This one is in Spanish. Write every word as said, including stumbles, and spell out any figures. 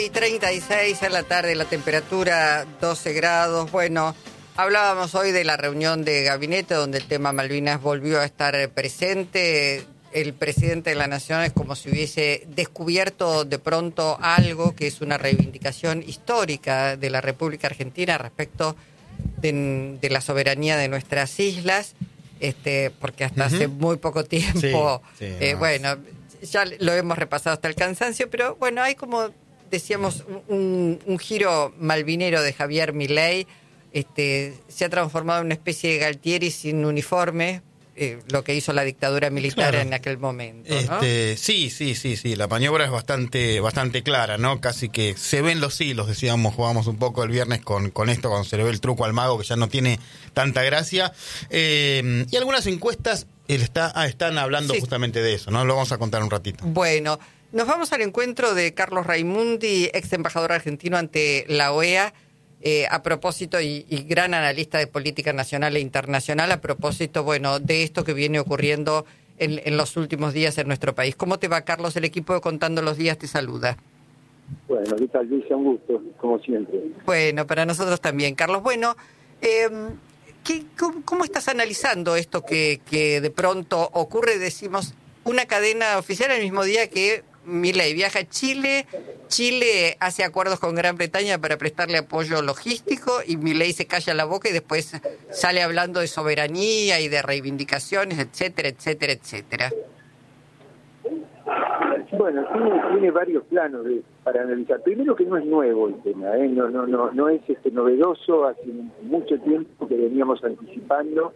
Y treinta y seis en la tarde, la temperatura doce grados. Bueno, hablábamos hoy de la reunión de gabinete donde el tema Malvinas volvió a estar presente. El presidente de la Nación es como si hubiese descubierto de pronto algo que es una reivindicación histórica de la República Argentina respecto de, de la soberanía de nuestras islas, este, porque hasta uh-huh. hace muy poco tiempo, sí, sí, eh, no. bueno, ya lo hemos repasado hasta el cansancio, pero bueno, hay como decíamos un, un giro malvinero de Javier Milei. Este, se ha transformado en una especie de Galtieri sin uniforme, eh, lo que hizo la dictadura militar claro. en aquel momento, ¿no? Este, sí, sí, sí, sí, la maniobra es bastante bastante clara, ¿no? Casi que se ven los hilos, decíamos, jugábamos un poco el viernes con, con esto, cuando se le ve el truco al mago, que ya no tiene tanta gracia. Eh, y algunas encuestas él está, ah, están hablando sí. justamente de eso, ¿no? Lo vamos a contar un ratito. Bueno, nos vamos al encuentro de Carlos Raimundi, ex embajador argentino ante la O E A, eh, a propósito, y, y gran analista de política nacional e internacional, a propósito, bueno, de esto que viene ocurriendo en, en los últimos días en nuestro país. ¿Cómo te va, Carlos? El equipo de Contando los Días te saluda. Bueno, ¿qué tal, Luisa? Un gusto, como siempre. Bueno, para nosotros también, Carlos. Bueno, eh, ¿qué, cómo, ¿cómo estás analizando esto que, que de pronto ocurre? Decimos, una cadena oficial el mismo día que Milei viaja a Chile, Chile hace acuerdos con Gran Bretaña para prestarle apoyo logístico y Milei se calla la boca y después sale hablando de soberanía y de reivindicaciones, etcétera, etcétera, etcétera. Bueno, tiene, tiene varios planos de, para analizar. Primero que no es nuevo el tema, ¿eh? no, no, no, no es este novedoso, hace mucho tiempo que veníamos anticipando